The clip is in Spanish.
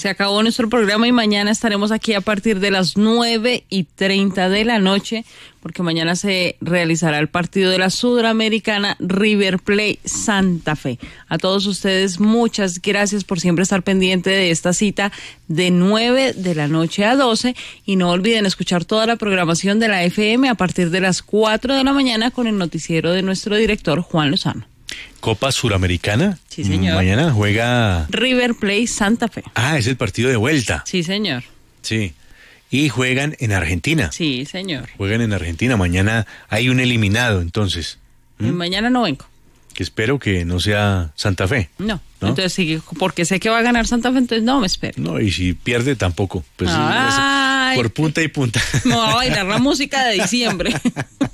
Se acabó nuestro programa y mañana estaremos aquí a partir de las 9:30 de la noche, porque mañana se realizará el partido de la Sudamericana River Plate Santa Fe. A todos ustedes, muchas gracias por siempre estar pendiente de esta cita de 9 de la noche a 12, y no olviden escuchar toda la programación de la FM a partir de las 4 de la mañana con el noticiero de nuestro director Juan Lozano. Copa Suramericana. Sí, señor. Mañana juega River Plate Santa Fe. Ah, es el partido de vuelta. Sí, señor. Sí. Y juegan en Argentina. Sí, señor. Juegan en Argentina. Mañana hay un eliminado, entonces. Mañana no vengo. Que espero que no sea Santa Fe. No. Entonces, sí, porque sé que va a ganar Santa Fe, entonces no me espero. No, y si pierde tampoco. Pues por punta y punta. Me voy a bailar la música de diciembre.